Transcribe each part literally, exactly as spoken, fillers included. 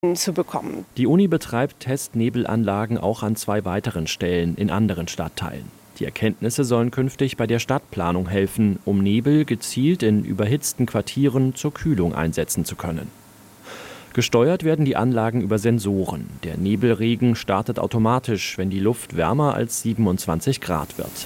zu bekommen. Die Uni betreibt Testnebelanlagen auch an zwei weiteren Stellen in anderen Stadtteilen. Die Erkenntnisse sollen künftig bei der Stadtplanung helfen, um Nebel gezielt in überhitzten Quartieren zur Kühlung einsetzen zu können. Gesteuert werden die Anlagen über Sensoren. Der Nebelregen startet automatisch, wenn die Luft wärmer als siebenundzwanzig Grad wird.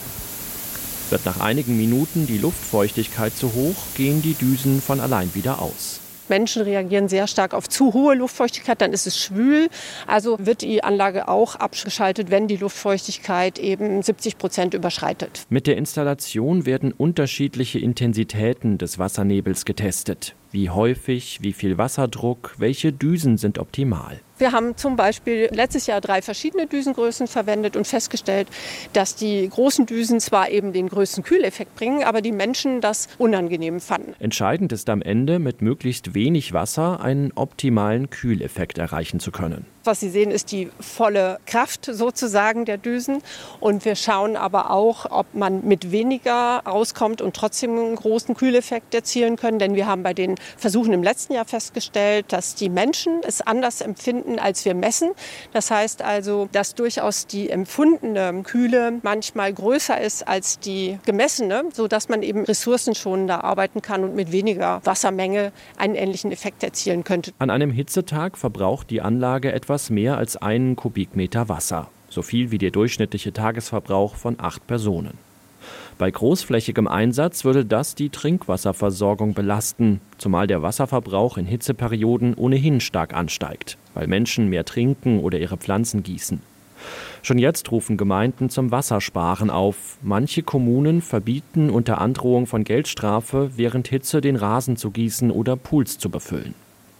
Wird nach einigen Minuten die Luftfeuchtigkeit zu hoch, gehen die Düsen von allein wieder aus. Menschen reagieren sehr stark auf zu hohe Luftfeuchtigkeit, dann ist es schwül. Also wird die Anlage auch abgeschaltet, wenn die Luftfeuchtigkeit eben siebzig Prozent überschreitet. Mit der Installation werden unterschiedliche Intensitäten des Wassernebels getestet. Wie häufig, wie viel Wasserdruck, welche Düsen sind optimal. Wir haben zum Beispiel letztes Jahr drei verschiedene Düsengrößen verwendet und festgestellt, dass die großen Düsen zwar eben den größten Kühleffekt bringen, aber die Menschen das unangenehm fanden. Entscheidend ist am Ende, mit möglichst wenig Wasser einen optimalen Kühleffekt erreichen zu können. Was Sie sehen, ist die volle Kraft sozusagen der Düsen. Und wir schauen aber auch, ob man mit weniger rauskommt und trotzdem einen großen Kühleffekt erzielen können. Denn wir haben bei den Versuchen im letzten Jahr festgestellt, dass die Menschen es anders empfinden, als wir messen. Das heißt also, dass durchaus die empfundene Kühle manchmal größer ist als die gemessene, sodass man eben ressourcenschonender arbeiten kann und mit weniger Wassermenge einen ähnlichen Effekt erzielen könnte. An einem Hitzetag verbraucht die Anlage etwas mehr als einen Kubikmeter Wasser, so viel wie der durchschnittliche Tagesverbrauch von acht Personen. Bei großflächigem Einsatz würde das die Trinkwasserversorgung belasten, zumal der Wasserverbrauch in Hitzeperioden ohnehin stark ansteigt, weil Menschen mehr trinken oder ihre Pflanzen gießen. Schon jetzt rufen Gemeinden zum Wassersparen auf. Manche Kommunen verbieten unter Androhung von Geldstrafe, während Hitze den Rasen zu gießen oder Pools zu befüllen.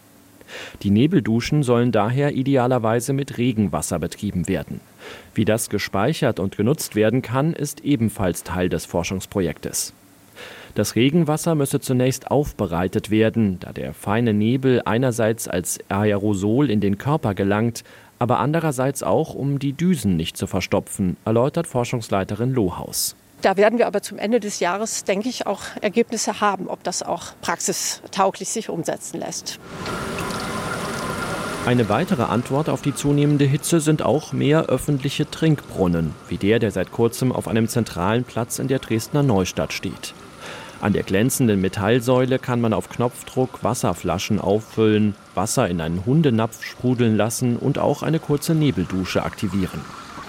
Die Nebelduschen sollen daher idealerweise mit Regenwasser betrieben werden. Wie das gespeichert und genutzt werden kann, ist ebenfalls Teil des Forschungsprojektes. Das Regenwasser müsse zunächst aufbereitet werden, da der feine Nebel einerseits als Aerosol in den Körper gelangt, aber andererseits auch, um die Düsen nicht zu verstopfen, erläutert Forschungsleiterin Lohaus. Da werden wir aber zum Ende des Jahres, denke ich, auch Ergebnisse haben, ob das auch praxistauglich sich umsetzen lässt. Eine weitere Antwort auf die zunehmende Hitze sind auch mehr öffentliche Trinkbrunnen, wie der, der seit kurzem auf einem zentralen Platz in der Dresdner Neustadt steht. An der glänzenden Metallsäule kann man auf Knopfdruck Wasserflaschen auffüllen, Wasser in einen Hundenapf sprudeln lassen und auch eine kurze Nebeldusche aktivieren.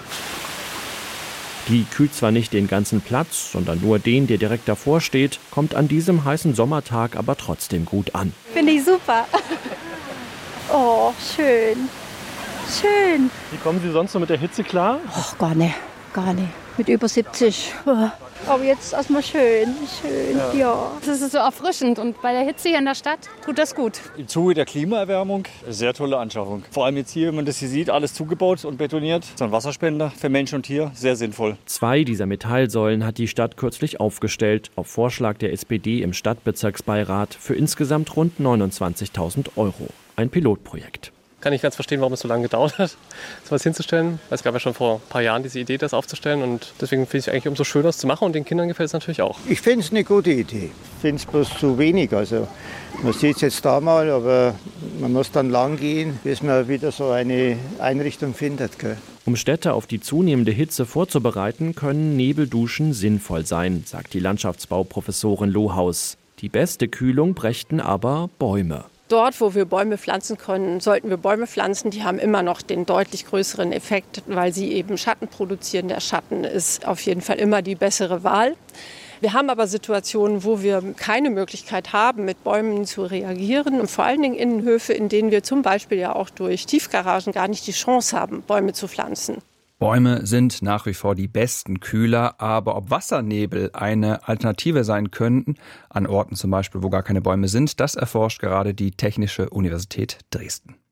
Die kühlt zwar nicht den ganzen Platz, sondern nur den, der direkt davor steht, kommt an diesem heißen Sommertag aber trotzdem gut an. Finde ich super. Oh, schön. Schön. Wie kommen Sie sonst so mit der Hitze klar? Ach, gar nicht. Gar nicht. Mit über siebzig. Aber jetzt erstmal schön. Schön, ja. ja. Das ist so erfrischend und bei der Hitze hier in der Stadt tut das gut. Im Zuge der Klimaerwärmung eine sehr tolle Anschaffung. Vor allem jetzt hier, wenn man das hier sieht, alles zugebaut und betoniert. So ein Wasserspender für Mensch und Tier, sehr sinnvoll. Zwei dieser Metallsäulen hat die Stadt kürzlich aufgestellt, auf Vorschlag der S P D im Stadtbezirksbeirat, für insgesamt rund neunundzwanzigtausend Euro. Ein Pilotprojekt. Kann ich ganz verstehen, warum es so lange gedauert hat, sowas hinzustellen. Es gab ja schon vor ein paar Jahren diese Idee, das aufzustellen. Und deswegen finde ich es eigentlich umso schöner, das zu machen. Und den Kindern gefällt es natürlich auch. Ich finde es eine gute Idee. Ich finde es bloß zu wenig. Also, man sieht es jetzt da mal, aber man muss dann lang gehen, bis man wieder so eine Einrichtung findet. Gell? Um Städte auf die zunehmende Hitze vorzubereiten, können Nebelduschen sinnvoll sein, sagt die Landschaftsbauprofessorin Lohaus. Die beste Kühlung brächten aber Bäume. Dort, wo wir Bäume pflanzen können, sollten wir Bäume pflanzen. Die haben immer noch den deutlich größeren Effekt, weil sie eben Schatten produzieren. Der Schatten ist auf jeden Fall immer die bessere Wahl. Wir haben aber Situationen, wo wir keine Möglichkeit haben, mit Bäumen zu reagieren. Und vor allen Dingen Innenhöfe, in denen wir zum Beispiel ja auch durch Tiefgaragen gar nicht die Chance haben, Bäume zu pflanzen. Bäume sind nach wie vor die besten Kühler, aber ob Wassernebel eine Alternative sein könnten, an Orten zum Beispiel, wo gar keine Bäume sind, das erforscht gerade die Technische Universität Dresden.